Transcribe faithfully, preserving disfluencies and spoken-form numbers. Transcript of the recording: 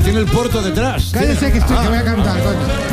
tiene el Porto detrás. Cállese que, estoy, que voy a cantar, coño.